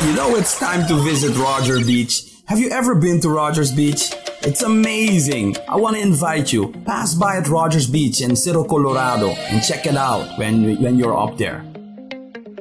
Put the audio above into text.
You know it's time to visit Roger Beach. Have you ever been to Rogers Beach? It's amazing. I want to invite you. Pass by at Rogers Beach in Cerro Colorado and check it out when you're up there.